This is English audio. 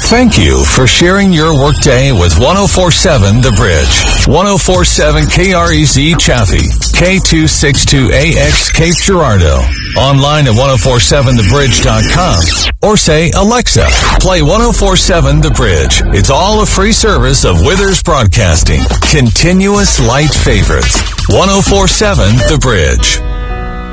Thank you for sharing your workday with 104.7 The Bridge. 104.7 KREZ Chaffee, K262AX Cape Girardeau. Online at 1047thebridge.com or say, Alexa, play 1047 The Bridge. It's all a free service of Withers Broadcasting. Continuous light favorites. 1047 The Bridge.